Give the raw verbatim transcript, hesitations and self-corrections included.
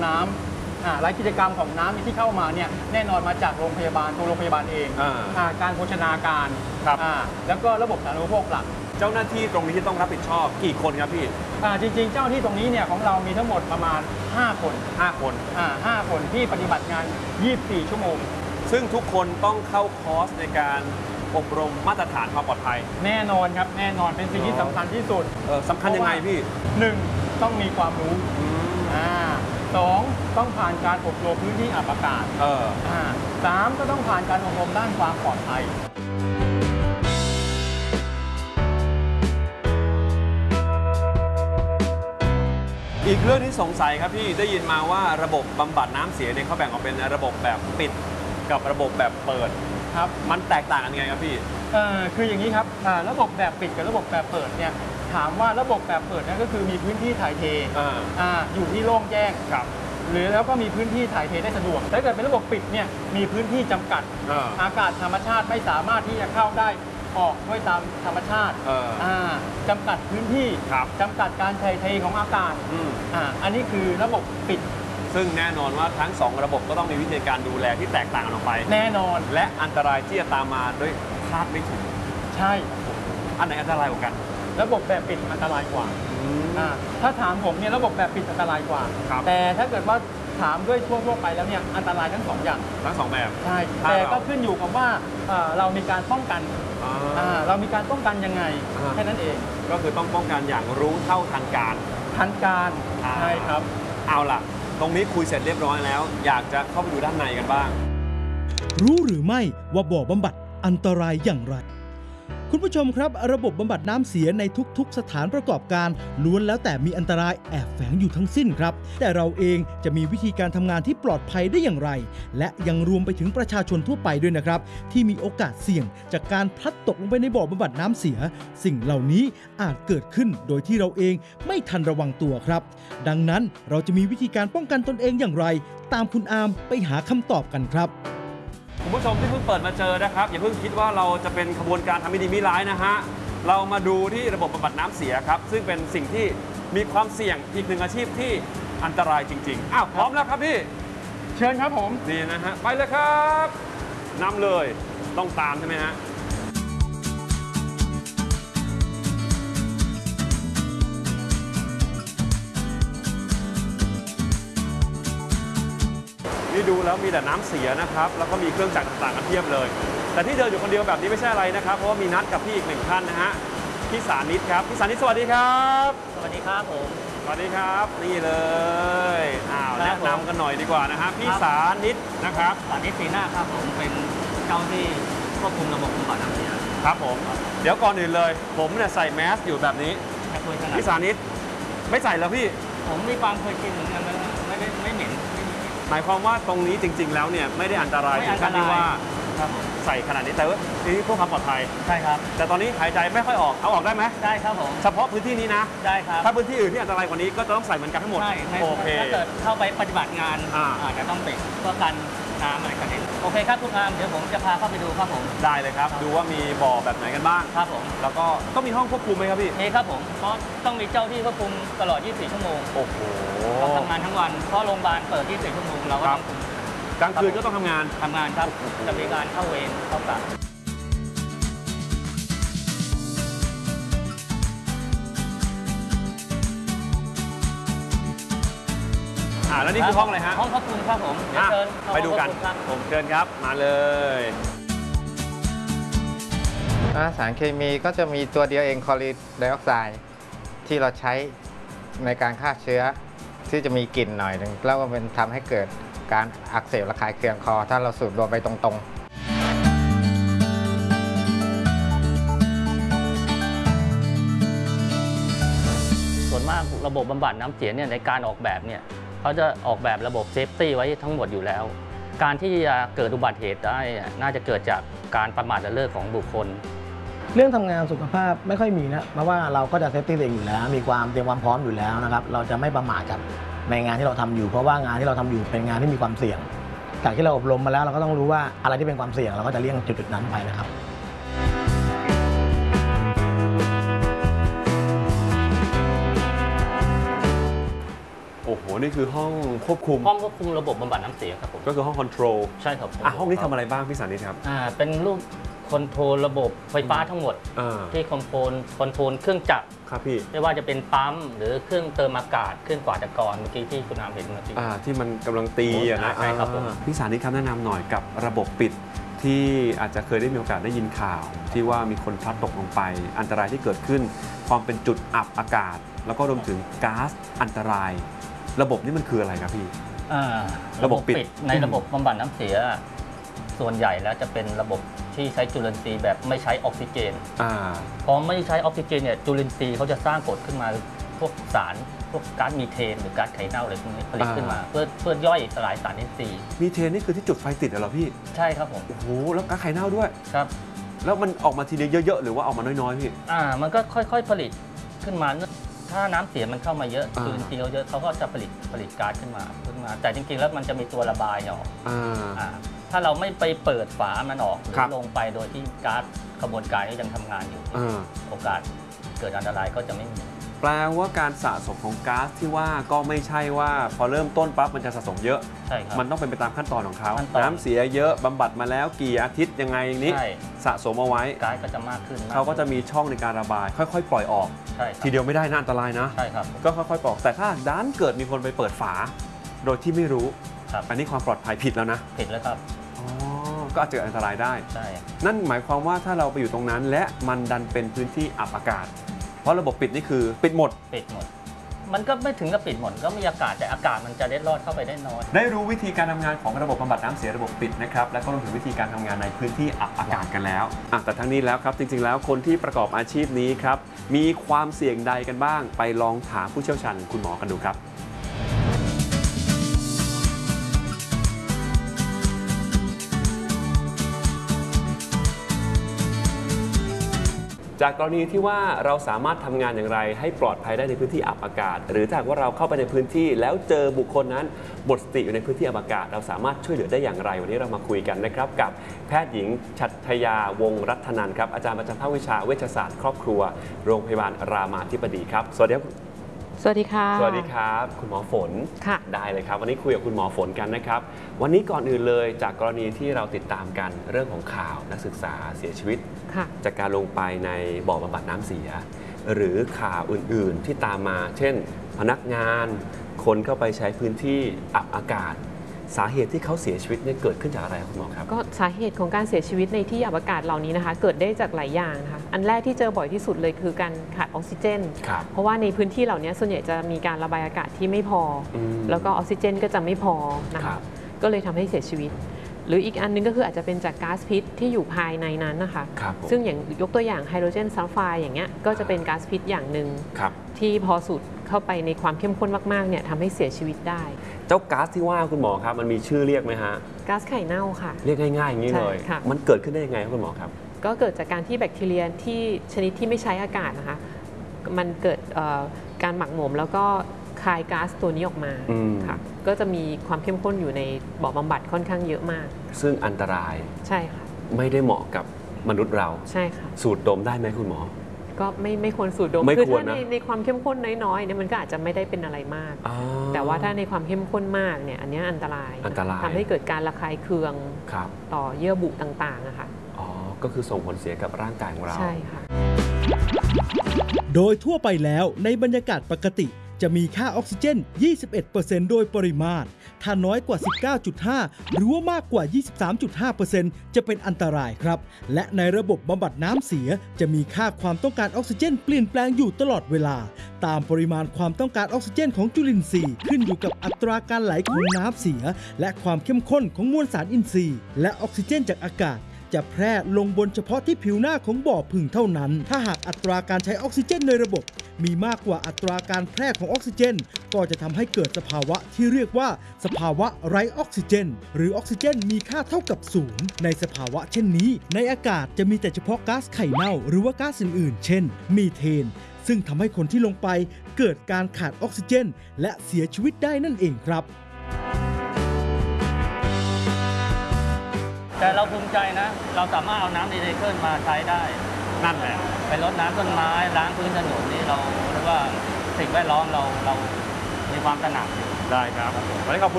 น้ำรายกิจกรรมของน้ำที่เข้ามาเนี่ยแน่นอนมาจากโรงพยาบาลตัวโรงพยาบาลเองการโภชนาการแล้วก็ระบบสาธารณูปโภคหลักเจ้าหน้าที่ตรงนี้ที่ต้องรับผิดชอบกี่คนครับพี่จริงๆเจ้าหน้าที่ตรงนี้เนี่ยของเรามีทั้งหมดประมาณห้าคนห้าคนห้าคนที่ปฏิบัติงานยี่สิบสี่ชั่วโมงซึ่งทุกคนต้องเข้าคอร์สในการอบรมมาตรฐานความปลอดภัยแน่นอนครับแน่นอนเป็นสิ่งที่สำคัญที่สุดสำคัญยังไงพี่หนึ่งต้องมีความรู้สองต้องผ่านการอบรมพื้นที่อับอากาศสามก็ต้องผ่านการอบรมด้านความปลอดภัยอีกเรื่องที่สงสัยครับพี่ได้ยินมาว่าระบบบำบัดน้ำเสียเนี่ยเขาแบ่งออกเป็นระบบแบบปิดกับระบบแบบเปิดครับมันแตกต่างกันยังไงครับพี่เอ่อคืออย่างนี้ครับระบบแบบปิดกับระบบแบบเปิดเนี่ยถามว่าระบบแบบเปิดนั่นก็คือมีพื้นที่ถ่ายเทอ่าอยู่ที่โล่งแจ้งครับหรือแล้วก็มีพื้นที่ถ่ายเทได้สะดวกถ้าเกิดเป็นระบบปิดเนี่ยมีพื้นที่จำกัดอากาศธรรมชาติไม่สามารถที่จะเข้าได้ออกด้วยตามธรรมชาติจำกัดพื้นที่จำกัดการถ่ายเทของอากาศอ่าอันนี้คือระบบปิดซึ่งแน่นอนว่าทั้งสองระบบก็ต้องมีวิธีการดูแลที่แตกต่างกันออกไปแน่นอนและอันตรายที่จะตามมาด้วยคาดไม่ถึงใช่อันไหนอันตรายกว่ากันระบบแบบปิดอันตรายกว่าถ้าถามผมเนี่ยระบบแบบปิดอันตรายกว่าแต่ถ้าเกิดว่าถามด้วยทั่วๆไปแล้วเนี่ยอันตรายทั้งสองอย่างทั้งสองแบบใช่แต่ก็ขึ้นอยู่กับว่าเรามีการป้องกันเรามีการป้องกันยังไงแค่นั้นเองก็คือต้องป้องกันอย่างรู้เท่าทันการทันการใช่ครับเอาล่ะตรงนี้คุยเสร็จเรียบร้อยแล้วอยากจะเข้าไปดูด้านในกันบ้างรู้หรือไม่ว่าบ่อบำบัดอันตรายอย่างไรคุณผู้ชมครับระบบบำบัดน้ำเสียในทุกๆสถานประกอบการล้วนแล้วแต่มีอันตรายแอบแฝงอยู่ทั้งสิ้นครับแต่เราเองจะมีวิธีการทำงานที่ปลอดภัยได้อย่างไรและยังรวมไปถึงประชาชนทั่วไปด้วยนะครับที่มีโอกาสเสี่ยงจากการพลัดตกลงไปในบ่อบำบัดน้ำเสียสิ่งเหล่านี้อาจเกิดขึ้นโดยที่เราเองไม่ทันระวังตัวครับดังนั้นเราจะมีวิธีการป้องกันตนเองอย่างไรตามคุณอาร์มไปหาคำตอบกันครับคุณผู้ชมที่เพิ่งเปิดมาเจอนะครับอย่าเพิ่งคิดว่าเราจะเป็นขบวนการทำไม่ดีไม่ร้ายนะฮะเรามาดูที่ระบบบำบัดน้ำเสียครับซึ่งเป็นสิ่งที่มีความเสี่ยงอีกหนึ่งอาชีพที่อันตรายจริงๆอ้าวพร้อมแล้วครับพี่เชิญครับผมดีนะฮะไปเลยครับนำเลยต้องตามใช่ไหมฮะนี่ดูแล้วมีแต่น้ำเสียนะครับแล้วก็มีเครื่องจักรต่างๆกันเพียบเลยแต่ที่เดินอยู่คนเดียวแบบนี้ไม่ใช่อะไรนะครับเพราะว่ามีนัดกับพี่อีกหนึ่งท่านนะฮะพี่สานิตครับพี่สานิตสวัสดีครับสวัสดีครับผมสวัสดีครับนี่เลยอ้าวแนะนำกันหน่อยดีกว่านะฮะพี่สานิตนะครับสานิตสีหน้าครับผมเป็นเจ้าที่ควบคุมระบบบำบัดน้ำเสียครับผมเดี๋ยวก่อนอื่นเลยผมเนี่ยใส่แมสอยู่แบบนี้พี่สานิตไม่ใส่แล้วพี่ผมมีความเคยกินเหมือนกันไม่ได้ไม่เหม็นหมายความว่าตรงนี้จริงๆแล้วเนี่ยไม่ได้อันตรายถึงขั้นที่ว่าใส่ขนาดนี้แต่ว่านี่เพื่อความปลอดภัยใช่ครับแต่ตอนนี้หายใจไม่ค่อยออกเอาออกได้ไหมได้ครับผมเฉพาะพื้นที่นี้นะได้ครับถ้าพื้นที่อื่นที่อันตรายกว่านี้ก็จะต้องใส่เหมือนกันทั้งหมดใช่โอเคถ้าเกิดเข้าไปปฏิบัติงานอาจจะต้องติดเพื่อกันน้ำอะไรกันเองโอเคครับทุกท่านเดี๋ยวผมจะพาเข้าไปดูครับผมได้เลยครับดูว่ามีบ่อแบบไหนกันบ้างครับผมแล้วก็ต้องมีห้องควบคุมไหมครับพี่มีครับผมเพราะต้องมีเจ้าที่ควบคุมตลอดยี่สิบสี่ชั่วโมงโอ้โหเราทำงานทั้งวันเพราะโรงพยาบาลเปิดยี่สิบสี่ชั่วโมงเราก็ต้องกลางคืนก็ต้องทำงานทำงานครับจะมีการเข้าเวรเข้ากะอ่าแล้วนี่คือห้องอะไรฮะห้องควบคุมครับผมเดี๋ยวเชิญไปดูกันผมเชิญครับมาเลยสารเคมีก็จะมีตัวเดียวเองคลอรีนไดออกไซด์ที่เราใช้ในการฆ่าเชื้อที่จะมีกลิ่นหน่อยนึงแล้วก็เป็นทำให้เกิดการอักเสบระคายเคืองคอถ้าเราสูดลมไปตรงๆส่วนมากระบบบำบัดน้ำเสียเนี่ยในการออกแบบเนี่ยเขาจะออกแบบระบบเซฟตี้ไว้ทั้งหมดอยู่แล้วการที่จะเกิดอุบัติเหตุได้น่าจะเกิดจากการประมาทเลินเล่อของบุคคลเรื่องทำงานสุขภาพไม่ค่อยมีนะเพราะว่าเราก็จะเซฟตี้ตัวเองอยู่แล้วมีความเตรียมความพร้อมอยู่แล้วนะครับเราจะไม่ประมาทกับในงานที่เราทำอยู่เพราะว่างานที่เราทำอยู่เป็นงานที่มีความเสี่ยงจากที่เราอบรมมาแล้วเราก็ต้องรู้ว่าอะไรที่เป็นความเสี่ยงเราก็จะเลี่ยงจุดๆนั้นไปนะครับโอ้โหนี่คือห้องควบคุมห้องควบคุมระบบบำบัดน้ำเสียครับผมก็คือห้องคอนโทรลใช่ครับอ่ะห้องนี้ทำอะไรบ้างพี่สานิทครับอ่าเป็นรูปคอนโทรลระบบไฟฟ้าทั้งหมดที่คอนโทรลคอนโทรลเครื่องจักรครับพี่ไม่ว่าจะเป็นปั๊มหรือเครื่องเติมอากาศเครื่องกวาดอากาศเมื่อกี้ที่คุณน้ำเห็นเมื่อกี้ที่มันกำลังตีอะนะใช่ครับผมพี่สานิทครับแนะนำหน่อยกับระบบปิดที่อาจจะเคยได้มีโอกาสได้ยินข่าวที่ว่ามีคนพลัดตกลงไปอันตรายที่เกิดขึ้นความเป็นจุดอับอากาศแล้วก็รวมถึงก๊าซอันตรายระบบนี้มันคืออะไรครับพี่ระบบปิดในระบบบำบัดน้ำเสียส่วนใหญ่แล้วจะเป็นระบบที่ใช้จุลินทรีย์แบบไม่ใช้ออกซิเจนพอไม่ใช้ออกซิเจนเนี่ยจุลินทรีย์เขาจะสร้างกรดขึ้นมาพวกสารพวกก๊าซมีเทนหรือก๊าซไข่เน่าอะไรพวกนี้ผลิตขึ้นมาเพื่อเพื่อย่อยสลายสารอินทรีย์มีเทนนี่คือที่จุดไฟติดเหรอพี่ใช่ครับผมโอ้โหแล้วก๊าซไข่เน่าด้วยครับแล้วมันออกมาทีเดียวเยอะๆหรือว่าออกมาน้อยๆพี่อ่ามันก็ค่อยๆผลิตขึ้นมาถ้าน้ำเสียมันเข้ามาเยอะจุลินทรีย์เขาเยอะเขาก็จะผลิตผลิตก๊าซขึ้นมาขึ้นมาแต่จริงๆแล้วมันจะมีตัวระบายออกอ่าถ้าเราไม่ไปเปิดฝามันออกหรือลงไปโดยที่ก๊าซกระบวนการนี้ยังทำงานอยู่โอกาสเกิดอันตรายก็จะไม่มีแปลว่าการสะสมของก๊าซที่ว่าก็ไม่ใช่ว่าพอเริ่มต้นปั๊บมันจะสะสมเยอะใช่ครับมันต้องเป็นไปตามขั้นตอนของเขาน้ำเสียเยอะบำบัดมาแล้วกี่อาทิตย์ยังไงอย่างนี้สะสมเอาไว้ก๊าซก็จะมากขึ้นเขาก็จะมีช่องในการระบายค่อยๆปล่อยออกทีเดียวไม่ได้น่าอันตรายนะใช่ครับก็ค่อยๆปล่อยแต่ถ้าด้านเกิดมีคนไปเปิดฝาโดยที่ไม่รู้อันนี้ความปลอดภัยผิดแล้วนะผิดแล้วครับก็อาจจะเกิดอันตรายได้ใช่นั่นหมายความว่าถ้าเราไปอยู่ตรงนั้นและมันดันเป็นพื้นที่อับอากาศเพราะระบบปิดนี่คือปิดหมดปิดหมดมันก็ไม่ถึงกับปิดหมดก็มีอากาศแต่อากาศมันจะเล็ดลอดเข้าไปได้น้อยได้รู้วิธีการทำงานของระบบบำบัดน้ำเสียระบบปิดนะครับและก็รวมถึงวิธีการทำงานในพื้นที่อับอากาศกันแล้วแต่ทั้งนี้แล้วครับจริงๆแล้วคนที่ประกอบอาชีพนี้ครับมีความเสี่ยงใดกันบ้างไปลองถามผู้เชี่ยวชาญคุณหมอกันดูครับจากกรณีที่ว่าเราสามารถทำงานอย่างไรให้ปลอดภัยได้ในพื้นที่อับอากาศหรือถ้าว่าเราเข้าไปในพื้นที่แล้วเจอบุคคลนั้นหมดสติอยู่ในพื้นที่อับอากาศเราสามารถช่วยเหลือได้อย่างไรวันนี้เรามาคุยกันนะครับกับแพทย์หญิงชัทยาวงศ์รัตนันท์ครับอาจารย์ประจำภาควิชาเวชศาสตร์ครอบครัวโรงพยาบาลรามาธิบดีครับสวัสดีครับสวัสดีค่ะสวัสดีครับคุณหมอฝนค่ะได้เลยครับวันนี้คุยกับคุณหมอฝนกันนะครับวันนี้ก่อนอื่นเลยจากกรณีที่เราติดตามกันเรื่องของข่าวนักศึกษาเสียชีวิตจากการลงไปในบ่อบำบัดน้ำเสียหรือข่าวอื่นๆที่ตามมาเช่นพนักงานคนเข้าไปใช้พื้นที่อับอากาศสาเหตุที่เขาเสียชีวิตเนี่ยเกิดขึ้นจากอะไรคุณหมอครับก็สาเหตุของการเสียชีวิตในที่อับอากาศเหล่านี้นะคะเกิดได้จากหลายอย่างนะคะอันแรกที่เจอบ่อยที่สุดเลยคือการขาดออกซิเจนเพราะว่าในพื้นที่เหล่านี้ส่วนใหญ่จะมีการระบายอากาศที่ไม่พอแล้วก็ออกซิเจนก็จะไม่พอนะคะก็เลยทำให้เสียชีวิตหรืออีกอันนึงก็คืออาจจะเป็นจากก๊าซพิษที่อยู่ภายในนั้นนะคะซึ่งอย่างยกตัวอย่างไฮโดรเจนซัลไฟด์อย่างเงี้ยก็จะเป็นก๊าซพิษอย่างหนึ่งที่พอสูดเข้าไปในความเข้มข้นมากๆเนี่ยทำให้เสียชีวิตได้เจ้าก๊าซที่ว่าคุณหมอครับมันมีชื่อเรียกไหมฮะก๊าซไข่เน่าค่ะเรียกง่ายๆอย่างนี้เลยมันเกิดขึ้นได้ยังไงครับคุณหมอครับก็เกิดจากการที่แบคทีเรียที่ชนิดที่ไม่ใช้อากาศนะคะมันเกิดการหมักหมมแล้วก็คายก๊าซตัวนี้ออกมาค่ะก็จะมีความเข้มข้นอยู่ในบ่อบำบัดค่อนข้างเยอะมากซึ่งอันตรายใช่ค่ะไม่ได้เหมาะกับมนุษย์เราใช่ค่ะสูดดมได้ไหมคุณหมอก็ไม่ไม่ควรสูดดมคือถ้าในในความเข้มข้นน้อยๆเนี่ยมันก็อาจจะไม่ได้เป็นอะไรมากแต่ว่าถ้าในความเข้มข้นมากเนี่ยอันนี้อันตรายอันตรายทำให้เกิดการระคายเคืองต่อเยื่อบุต่างๆนะคะอ๋อก็คือส่งผลเสียกับร่างกายของเราใช่ค่ะโดยทั่วไปแล้วในบรรยากาศปกติจะมีค่าออกซิเจน ยี่สิบเอ็ดเปอร์เซ็นต์ โดยปริมาตรถ้าน้อยกว่า สิบเก้าจุดห้า หรือว่ามากกว่า ยี่สิบสามจุดห้าเปอร์เซ็นต์ จะเป็นอันตรายครับและในระบบบำบัดน้ำเสียจะมีค่าความต้องการออกซิเจนเปลี่ยนแปลงอยู่ตลอดเวลาตามปริมาณความต้องการออกซิเจนของจุลินทรีย์ขึ้นอยู่กับอัตราการไหลของน้ำเสียและความเข้มข้นของมวลสารอินทรีย์และออกซิเจนจากอากาศจะแพร่ลงบนเฉพาะที่ผิวหน้าของบ่อผึ่งเท่านั้นถ้าหากอัตราการใช้ออกซิเจนในระบบมีมากกว่าอัตราการแพร่ของออกซิเจนก็จะทำให้เกิดสภาวะที่เรียกว่าสภาวะไร้ออกซิเจนหรือออกซิเจนมีค่าเท่ากับศูนย์ในสภาวะเช่นนี้ในอากาศจะมีแต่เฉพาะก๊าซไข่เน่าหรือว่าก๊าซอื่นๆเช่นมีเทนซึ่งทำให้คนที่ลงไปเกิดการขาดออกซิเจนและเสียชีวิตได้นั่นเองครับแต่เราภูมิใจนะเราสามารถเอาน้ำรีไซเคิลมาใช้ได้นั่นแหละไปรดน้ำต้นไม้ล้างพื้นถนนนี่เราเรียกว่าสิ่งแวดล้อมเราเรามีความตระหนักอยู่ได้ครับวันนี้ขอบคุณ